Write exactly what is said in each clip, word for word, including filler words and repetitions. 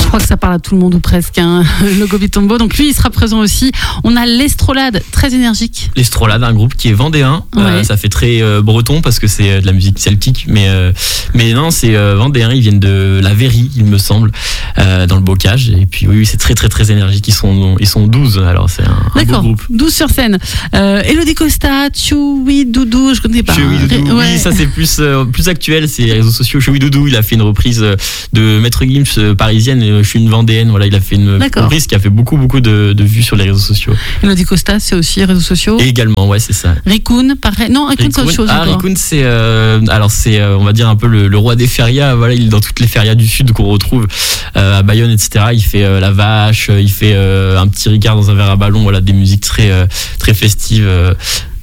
crois que ça parle à tout le monde ou presque, hein, le Go Bitombo. Donc lui, il sera présent aussi. On a l'Estrolade, très énergique. L'Estrolade, un groupe qui est vendéen. Ouais. Euh, ça fait très euh, breton parce que c'est euh, de la musique celtique, mais euh, mais non, c'est euh, vendéen. Ils viennent de la Véry, il me semble, euh, dans le bocage. Et puis oui, c'est très très très énergique. Ils sont ils sont douze. Alors c'est un, un beau groupe. douze sur scène. Euh, Elodie Costa, Choui Doudou, je connais pas. Choui Doudou. Ouais. Oui, ça c'est plus euh, plus actuel. C'est les réseaux sociaux. Choui Doudou, il a fait une reprise de Maître Gims euh, parisienne. Je suis une vendéenne. Voilà, il a fait une D'accord. reprise qui a fait beaucoup beaucoup de, de vues sur les réseaux sociaux. Elodie Costa, c'est aussi les réseaux sociaux. Et également, ouais, c'est ça. Rikun, pareil. Non, Rikun, c'est autre chose. Ah, Rikun, c'est euh, alors c'est euh, on va dire un peu le, le roi des férias. Voilà, il est dans toutes les férias du sud qu'on retrouve euh, à Bayonne, et cetera. Il fait euh, la vache, il fait euh, un petit Ricard dans un verre à ballon. Voilà, des musiques très euh, très festives. Euh,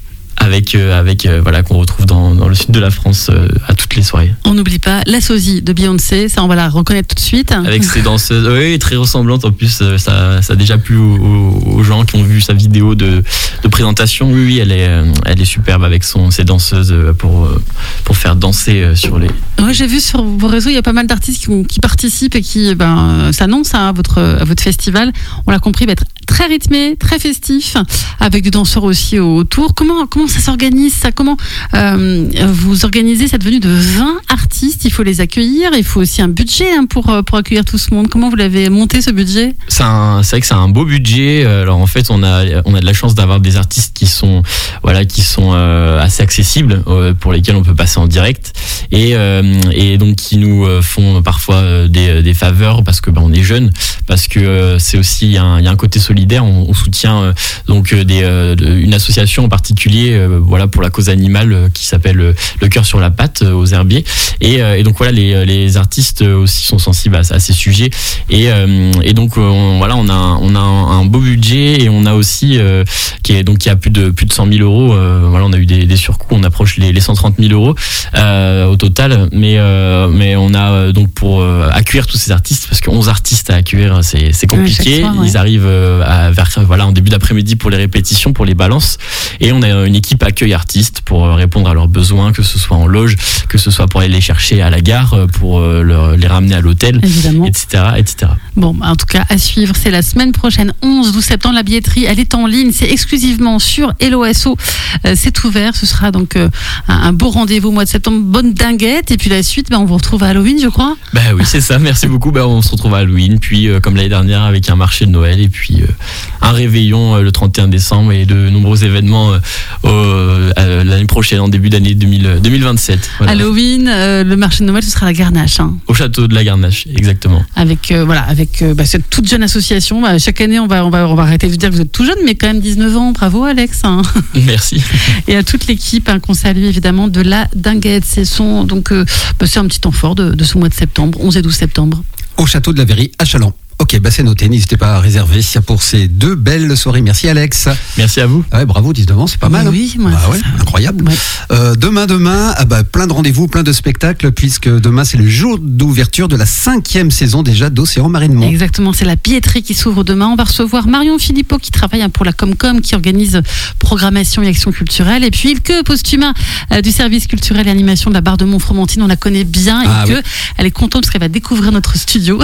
avec euh, avec euh, voilà qu'on retrouve dans, dans le sud de la France euh, à toutes les soirées. On n'oublie pas la sosie de Beyoncé, ça on va la reconnaître tout de suite. Avec ses danseuses, oui, très ressemblantes en plus, euh, ça ça a déjà plu aux, aux gens qui ont vu sa vidéo de de présentation. Oui, oui, elle est euh, elle est superbe avec son ses danseuses pour euh, pour faire danser euh, sur les. Ouais, j'ai vu sur vos réseaux, il y a pas mal d'artistes qui, qui participent et qui ben s'annoncent à votre à votre festival. On l'a compris, va être très rythmé, très festif, avec des danseurs aussi autour. Comment comment ça s'organise ça Comment euh, vous organisez cette venue de vingt artistes? Il faut les accueillir, il faut aussi un budget hein, pour, pour accueillir tout ce monde. Comment vous l'avez monté ce budget? C'est, un, c'est vrai que c'est un beau budget. Alors en fait, on a, on a de la chance d'avoir des artistes qui sont, voilà, qui sont euh, assez accessibles, euh, pour lesquels on peut passer en direct, et, euh, et donc qui nous font parfois des, des faveurs parce que ben, on est jeunes, parce que euh, c'est aussi il y, y a un côté solidaire. On, on soutient euh, donc des, euh, une association en particulier. Euh, voilà pour la cause animale euh, qui s'appelle euh, Le Cœur sur la Patte euh, aux Herbiers et, euh, et donc voilà les, les artistes aussi sont sensibles à, à ces sujets et, euh, et donc on, voilà on a on a un, un beau budget et on a aussi euh, qui est donc qui a plus de plus de cent mille euros euh, voilà on a eu des, des surcoûts, on approche les, les cent trente mille euros euh, au total, mais euh, mais on a donc pour euh, accueillir tous ces artistes, parce que onze artistes à accueillir c'est c'est compliqué. Ouais, soir, ouais. Ils arrivent à vers voilà en début d'après-midi pour les répétitions, pour les balances, et on a une équipe accueil artistes pour répondre à leurs besoins, que ce soit en loge, que ce soit pour aller les chercher à la gare, pour leur, les ramener à l'hôtel, évidemment, et cetera, et cetera. Bon, en tout cas, à suivre, c'est la semaine prochaine, onze douze septembre. La billetterie, elle est en ligne, c'est exclusivement sur Hello S O. Euh, c'est ouvert, ce sera donc euh, un, un beau rendez-vous au mois de septembre, bonne dinguette, et puis la suite, ben, on vous retrouve à Halloween, je crois. Bah oui, c'est ça, merci beaucoup. Bah, on se retrouve à Halloween, puis euh, comme l'année dernière avec un marché de Noël, et puis euh, un réveillon euh, le trente et un décembre, et de nombreux événements euh, euh, euh, l'année prochaine, en début d'année deux mille vingt-sept. Voilà. Halloween, euh, le marché de Noël, ce sera la Garnache. Hein. Au château de la Garnache, exactement. Avec euh, voilà, avec euh, bah, cette toute jeune association. Bah, chaque année, on va, on va, on va arrêter de dire que vous êtes tout jeune, mais quand même dix-neuf ans. Bravo, Alex. Hein. Merci. Et à toute l'équipe hein, qu'on salue évidemment de la Dinguette. C'est son donc euh, bah, c'est un petit temps fort de, de ce mois de septembre, onze et douze septembre. Au château de la Véry à Châlons. Ok, bah c'est noté, n'hésitez pas à réserver pour ces deux belles soirées. Merci Alex. Merci à vous. Ouais, bravo, dix-neuf ans, c'est pas Mais mal. Oui, hein. moi, ah ouais, incroyable. Ouais. Euh, demain, demain, ah bah, plein de rendez-vous, plein de spectacles, puisque demain c'est le jour d'ouverture de la cinquième saison déjà d'Océan Marinement. Exactement, c'est la billetterie qui s'ouvre demain. On va recevoir Marion Philippot qui travaille pour la Comcom, qui organise programmation et action culturelle. Et puis Ilke Postuma euh, du service culturel et animation de la Barre de Montfromentine, on la connaît bien. Ah, Ilke, oui. Elle est contente parce qu'elle va découvrir notre studio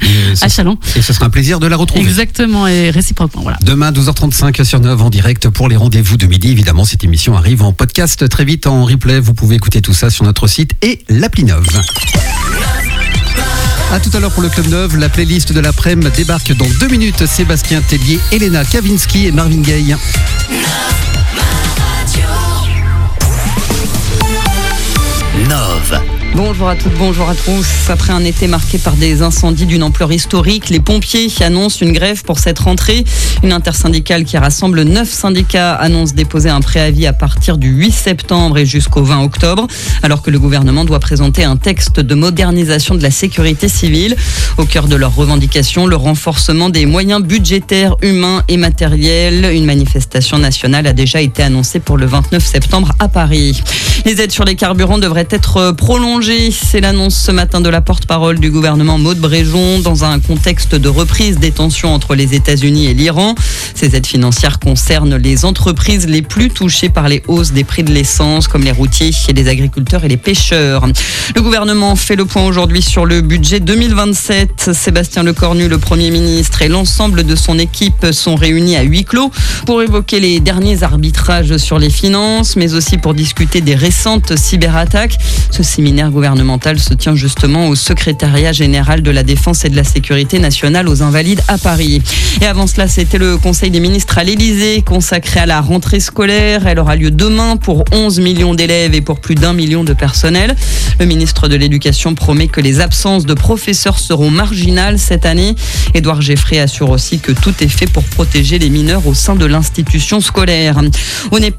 à Châlons. Et ce sera un plaisir de la retrouver. Exactement, et réciproquement. Voilà. Demain, douze heures trente-cinq sur neuf en direct pour les rendez-vous de midi. Évidemment, cette émission arrive en podcast très vite en replay. Vous pouvez écouter tout ça sur notre site et l'appli Neuve. A tout à l'heure pour le Club Neuve. La playlist de l'après-midi débarque dans deux minutes. Sébastien Tellier, Elena Kavinsky et Marvin Gaye. Neuve. Bonjour à toutes, bonjour à tous. Après un été marqué par des incendies d'une ampleur historique, les pompiers annoncent une grève pour cette rentrée. Une intersyndicale qui rassemble neuf syndicats annonce déposer un préavis à partir du huit septembre et jusqu'au vingt octobre, alors que le gouvernement doit présenter un texte de modernisation de la sécurité civile. Au cœur de leurs revendications, le renforcement des moyens budgétaires, humains et matériels. Une manifestation nationale a déjà été annoncée pour le vingt-neuf septembre à Paris. Les aides sur les carburants devraient être prolongées prolongée. C'est l'annonce ce matin de la porte-parole du gouvernement Maud Bréjon dans un contexte de reprise des tensions entre les États-Unis et l'Iran. Ces aides financières concernent les entreprises les plus touchées par les hausses des prix de l'essence, comme les routiers, les agriculteurs et les pêcheurs. Le gouvernement fait le point aujourd'hui sur le budget deux mille vingt-sept. Sébastien Lecornu, le Premier ministre, et l'ensemble de son équipe sont réunis à huis clos pour évoquer les derniers arbitrages sur les finances, mais aussi pour discuter des récentes cyberattaques. Ce séminaire gouvernemental se tient justement au secrétariat général de la Défense et de la Sécurité nationale aux Invalides à Paris. Et avant cela, c'était le Conseil des ministres à l'Élysée consacré à la rentrée scolaire. Elle aura lieu demain pour onze millions d'élèves et pour plus d'un million de personnel. Le ministre de l'Éducation promet que les absences de professeurs seront marginales cette année. Édouard Geffray assure aussi que tout est fait pour protéger les mineurs au sein de l'institution scolaire. Au Népal,